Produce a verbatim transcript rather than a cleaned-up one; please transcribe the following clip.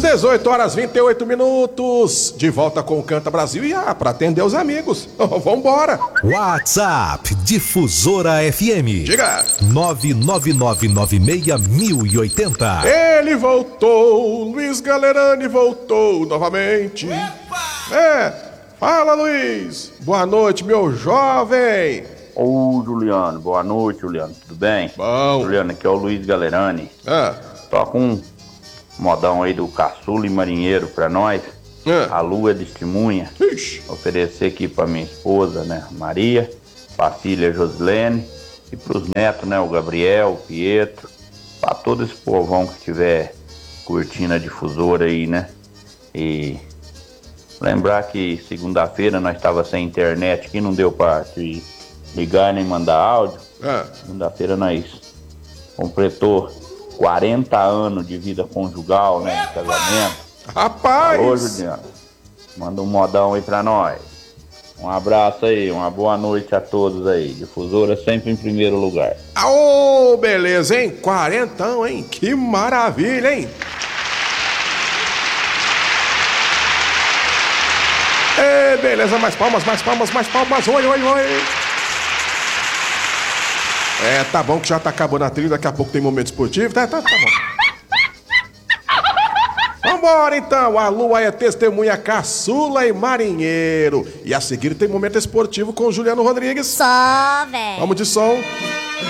dezoito horas e vinte e oito minutos. De volta com o Canta Brasil e ah, pra atender os amigos. Vambora. WhatsApp Difusora F M. Diga. nove nove nove nove seis mil e oitenta. Ele voltou, Luiz Galerani voltou novamente. Epa! É, fala Luiz. Boa noite, meu jovem. Ô Juliano, boa noite, Juliano, tudo bem? Bom. Juliano, aqui é o Luiz Galerani. Ah. Toca um modão aí do Caçula e Marinheiro pra nós. Ah. A lua é testemunha. Ixi. Oferecer aqui pra minha esposa, né, Maria, pra filha Josilene e pros netos, né, o Gabriel, o Pietro, pra todo esse povão que estiver curtindo a difusora aí, né? E lembrar que segunda-feira nós tava sem internet aqui, não deu pra te ligar nem mandar áudio. Ah. Segunda-feira nós completou quarenta anos de vida conjugal, né, de casamento. Rapaz! Alô, Juliano, manda um modão aí pra nós. Um abraço aí, uma boa noite a todos aí. Difusora sempre em primeiro lugar. Ô, oh, beleza, hein? Quarentão, hein? Que maravilha, hein? É, beleza, mais palmas, mais palmas, mais palmas. Oi, oi, oi. É, tá bom que já tá acabando a trilha, daqui a pouco tem momento esportivo. Tá, tá, tá bom. Vambora então, a lua é testemunha Caçula e Marinheiro. E a seguir tem momento esportivo com Juliano Rodrigues. Só, velho. Vamos de som.